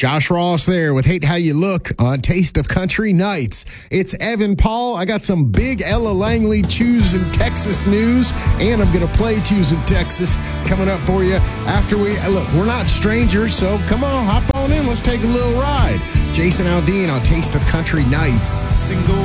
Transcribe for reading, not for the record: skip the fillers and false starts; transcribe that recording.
Josh Ross there with Hate How You Look on Taste of Country Nights. It's Evan Paul. I got some big Ella Langley Choosing Texas news, and I'm going to play Choosing Texas coming up for you after we're not strangers, so come on, hop on in. Let's take a little ride. Jason Aldean on Taste of Country Nights.